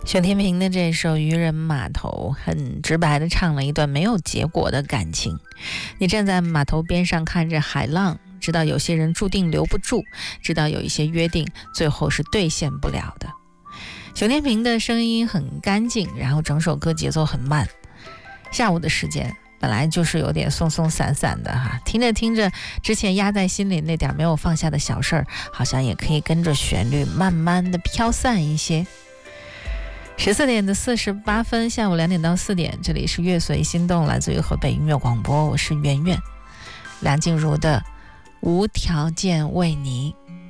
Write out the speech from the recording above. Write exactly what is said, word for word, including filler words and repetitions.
熊天平的这首《渔人码头》很直白地唱了一段没有结果的感情。你站在码头边上看着海浪，知道有些人注定留不住，知道有一些约定最后是兑现不了的。熊天平的声音很干净，然后整首歌节奏很慢。下午的时间本来就是有点松松散散的哈，听着听着，之前压在心里那点没有放下的小事儿，好像也可以跟着旋律慢慢的飘散一些。十四点的四十八分，下午两点到四点，这里是乐随心动，来自于河北音乐广播，我是圆圆。梁静茹的《无条件为你》。